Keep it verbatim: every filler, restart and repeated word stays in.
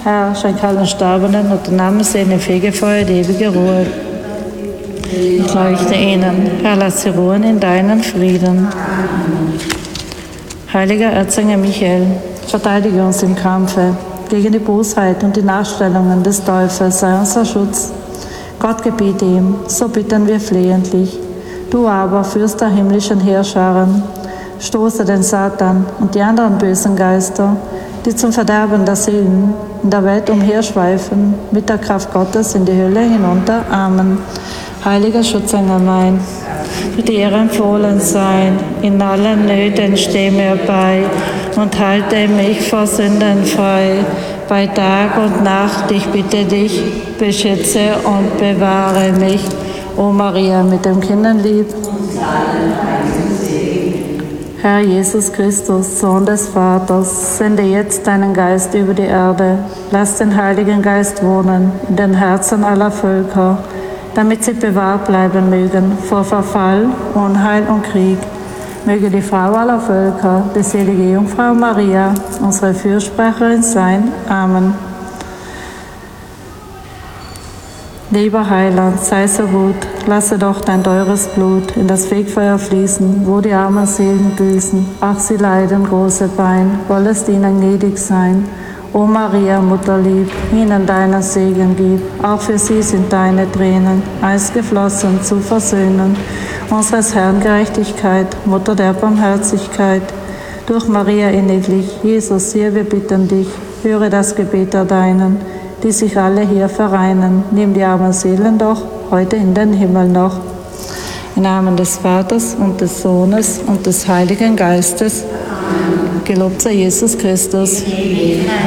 Herr, schenk allen Sterbenden und den Armen im Fegefeuer die ewige Ruhe. Und leuchte ihnen, Herr, lass sie ruhen in deinen Frieden. Heiliger Erzengel Michael, verteidige uns im Kampfe gegen die Bosheit und die Nachstellungen des Teufels, sei unser Schutz. Gott gebiete ihm, so bitten wir flehentlich. Du aber, Fürst der himmlischen Heerscharen, stoße den Satan und die anderen bösen Geister, die zum Verderben der Seelen in der Welt umherschweifen, mit der Kraft Gottes in die Hölle hinunter. Amen. Heiliger Schutzengel mein, für dir empfohlen sein, in allen Nöten steh mir bei und halte mich vor Sünden frei. Bei Tag und Nacht, ich bitte dich, beschütze und bewahre mich. O Maria, mit dem Kinderlieb. Herr Jesus Christus, Sohn des Vaters, sende jetzt deinen Geist über die Erde. Lass den Heiligen Geist wohnen in den Herzen aller Völker, damit sie bewahrt bleiben mögen vor Verfall, Unheil und Krieg. Möge die Frau aller Völker, die selige Jungfrau Maria, unsere Fürsprecherin sein. Amen. Lieber Heiland, sei so gut, lasse doch dein teures Blut in das Fegfeuer fließen, wo die armen Seelen büßen. Ach, sie leiden große Pein, wollest ihnen gnädig sein. O Maria, Mutterlieb, ihnen deinen Segen gib. Auch für sie sind deine Tränen Eis geflossen zu versöhnen. Unseres Herrn Gerechtigkeit, Mutter der Barmherzigkeit, durch Maria inniglich, Jesus, hier wir bitten dich, höre das Gebet der Deinen, die sich alle hier vereinen. Nimm die armen Seelen doch heute in den Himmel noch. Im Namen des Vaters und des Sohnes und des Heiligen Geistes. Gelobt sei Jesus Christus.